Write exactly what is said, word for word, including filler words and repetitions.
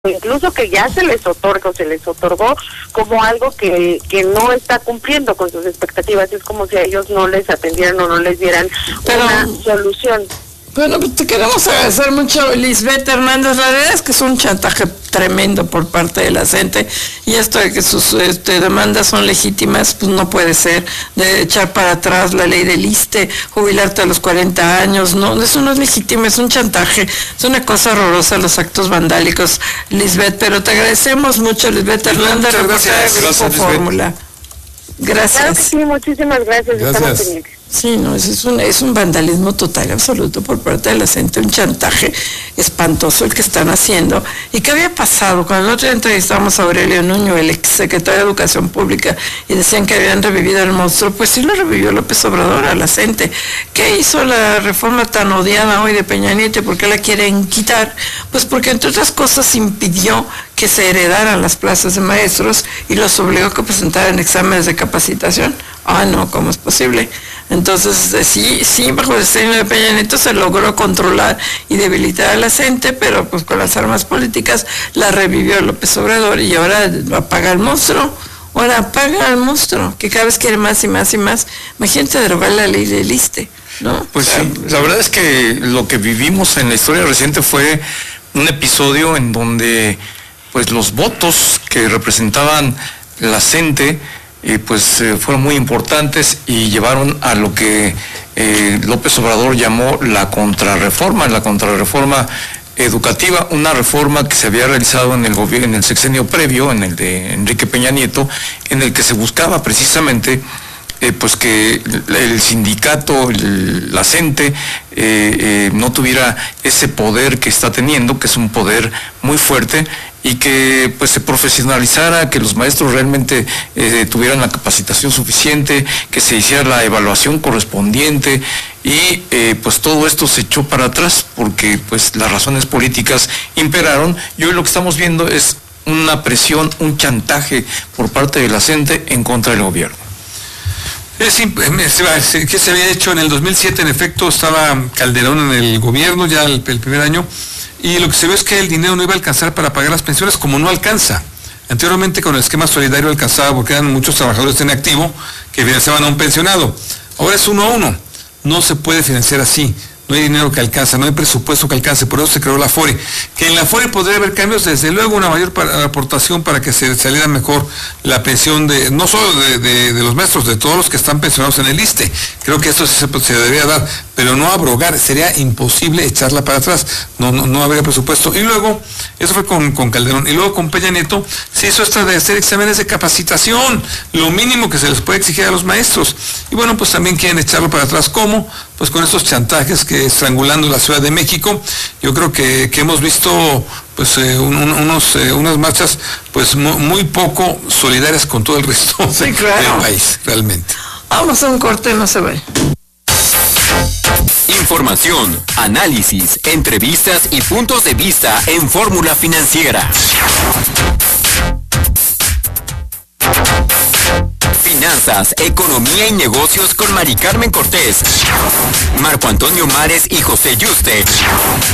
incluso que ya se les otorga o se les otorgó como algo que, que no está cumpliendo con sus expectativas. Es como si a ellos no les atendieran o no les dieran Pero, una solución. Bueno, pues te queremos agradecer mucho, Lisbeth Hernández. La verdad es que es un chantaje tremendo por parte de la gente, y esto de que sus este, demandas son legítimas, pues no puede ser, de echar para atrás la ley del ISSSTE, jubilarte a los cuarenta años, no, eso no es legítimo, es un chantaje, es una cosa horrorosa los actos vandálicos, Lisbeth, pero te agradecemos mucho, Lisbeth Hernández, reportera de Grupo Fórmula. Gracias. Claro que sí, muchísimas gracias, gracias. Estamos pendientes. Sí, no, es un, es un vandalismo total, absoluto por parte de la gente, un chantaje espantoso el que están haciendo. ¿Y qué había pasado? Cuando el otro día entrevistamos a Aurelio Nuño, el ex secretario de Educación Pública, y decían que habían revivido el monstruo, pues sí lo revivió López Obrador a la gente. ¿Qué hizo la reforma tan odiada hoy de Peña Nieto? ¿Por qué la quieren quitar? Pues porque entre otras cosas impidió que se heredaran las plazas de maestros y los obligó a que presentaran exámenes de capacitación. Ah, no, ¿cómo es posible? Entonces, eh, sí, sí, bajo el diseño de Peña Nieto se logró controlar y debilitar a la gente, pero pues con las armas políticas la revivió López Obrador y ahora apaga el monstruo, ahora apaga el monstruo, que cada vez quiere más y más y más. Imagínate derogar la ley del ISSSTE, ¿no? Pues sí, la verdad es que lo que vivimos en la historia reciente fue un episodio en donde pues los votos que representaban la gente Eh, pues eh, fueron muy importantes y llevaron a lo que eh, López Obrador llamó la contrarreforma, la contrarreforma educativa, una reforma que se había realizado en el gobierno, en el sexenio previo, en el de Enrique Peña Nieto, en el que se buscaba precisamente eh, pues que el sindicato, el, la gente, eh, eh, no tuviera ese poder que está teniendo, que es un poder muy fuerte, y que pues se profesionalizara, que los maestros realmente eh, tuvieran la capacitación suficiente, que se hiciera la evaluación correspondiente, y eh, pues todo esto se echó para atrás porque pues las razones políticas imperaron, y hoy lo que estamos viendo es una presión, un chantaje por parte de la gente en contra del gobierno. Es, ¿qué se había hecho en el dos mil siete? En efecto, estaba Calderón en el gobierno ya el, el primer año, y lo que se ve es que el dinero no iba a alcanzar para pagar las pensiones, como no alcanza. Anteriormente con el esquema solidario alcanzaba porque eran muchos trabajadores en activo que financiaban a un pensionado. Ahora es uno a uno. No se puede financiar así. No hay dinero que alcanza, no hay presupuesto que alcance, por eso se creó la Afore. Que en la Afore podría haber cambios, desde luego una mayor para, aportación para que se saliera mejor la pensión de, no solo de, de, de los maestros, de todos los que están pensionados en el ISSSTE. Creo que esto se, se debería dar, pero no abrogar, sería imposible echarla para atrás, no, no, no habría presupuesto. Y luego, eso fue con, con Calderón, y luego con Peña Nieto se hizo esta de hacer exámenes de capacitación, lo mínimo que se les puede exigir a los maestros. Y bueno, pues también quieren echarlo para atrás. ¿Cómo? Pues con estos chantajes que estrangulando la Ciudad de México. Yo creo que, que hemos visto pues eh, un, un, unos, eh, unas marchas pues muy, muy poco solidarias con todo el resto sí, claro. del país, realmente. Vamos a un corte, no se vaya. Información, análisis, entrevistas y puntos de vista en Fórmula Financiera. Finanzas, economía y negocios con Mari Carmen Cortés, Marco Antonio Mares y José Yuste.